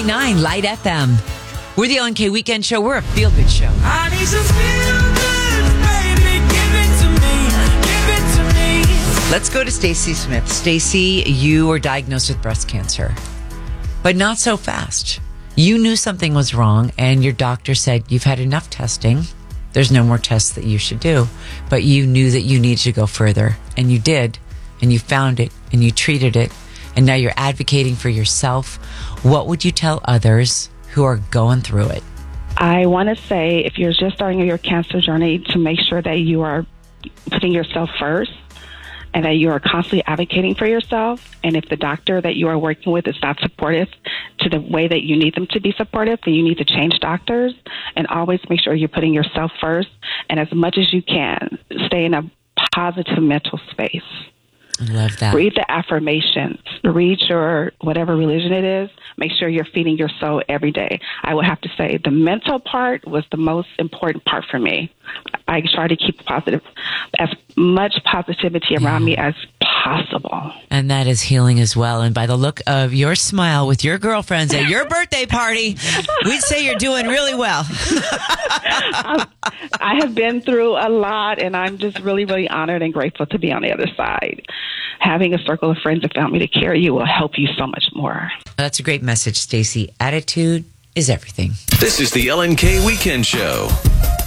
101.9 Light FM. We're the LNK Weekend Show. We're a feel-good show. I need some feel-good, baby. Give it to me. Give it to me. Let's go to Stacy Smith. Stacy, you were diagnosed with breast cancer, but not so fast. You knew something was wrong, and your doctor said you've had enough testing. There's no more tests that you should do, but you knew that you needed to go further, and you did, and you found it, and you treated it, and now you're advocating for yourself. What would you tell others who are going through it? I want to say, if you're just starting your cancer journey, to make sure that you are putting yourself first and that you are constantly advocating for yourself. And if the doctor that you are working with is not supportive to the way that you need them to be supportive, then you need to change doctors, and always make sure you're putting yourself first. And as much as you can, stay in a positive mental space. I love that. Read the affirmations. Read your whatever religion it is. Make sure you're feeding your soul every day. I would have to say the mental part was the most important part for me. I try to keep as much positivity around me as possible. And that is healing as well. And by the look of your smile with your girlfriends at your birthday party, we'd say you're doing really well. I have been through a lot, and I'm just really, really honored and grateful to be on the other side. Having a circle of friends and family to carry you will help you so much more. That's a great message, Stacy. Attitude is everything. This is the LNK Weekend Show.